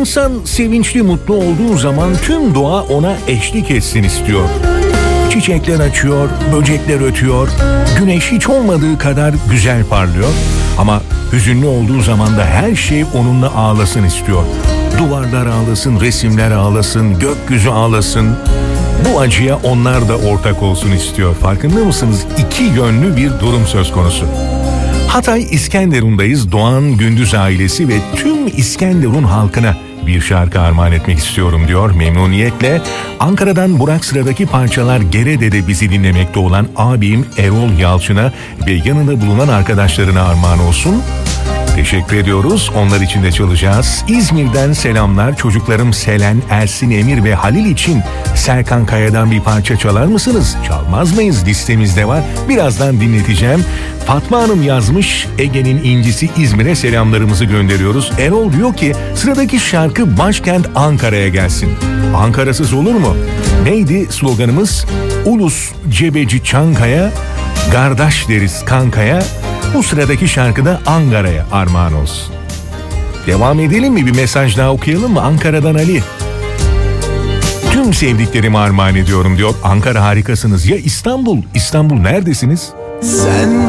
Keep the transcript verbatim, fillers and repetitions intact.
İnsan sevinçli, mutlu olduğu zaman tüm doğa ona eşlik etsin istiyor. Çiçekler açıyor, böcekler ötüyor, güneş hiç olmadığı kadar güzel parlıyor. Ama hüzünlü olduğu zaman da her şey onunla ağlasın istiyor. Duvarlar ağlasın, resimler ağlasın, gökyüzü ağlasın. Bu acıya onlar da ortak olsun istiyor. Farkında mısınız? İki yönlü bir durum söz konusu. Hatay İskenderun'dayız. Doğan Gündüz ailesi ve tüm İskenderun halkına bir şarkı armağan etmek istiyorum diyor memnuniyetle. Ankara'dan Burak sıradaki parçalar Gerede'de bizi dinlemekte olan abim Erol Yalçın'a ve yanında bulunan arkadaşlarına armağan olsun. Teşekkür ediyoruz. Onlar için de çalacağız. İzmir'den selamlar. Çocuklarım Selen, Ersin, Emir ve Halil için Serkan Kaya'dan bir parça çalar mısınız? Çalmaz mıyız? Listemizde var. Birazdan dinleteceğim. Fatma Hanım yazmış. Ege'nin incisi İzmir'e selamlarımızı gönderiyoruz. Erol diyor ki sıradaki şarkı başkent Ankara'ya gelsin. Ankara'sız olur mu? Neydi sloganımız? Ulus cebeci Çankaya, kardeş deriz kankaya. Bu sıradaki şarkı da Ankara'ya armağan olsun. Devam edelim mi? Bir mesaj daha okuyalım mı? Ankara'dan Ali. Tüm sevdiklerimi armağan ediyorum diyor. Ankara harikasınız. Ya İstanbul? İstanbul neredesiniz? Sen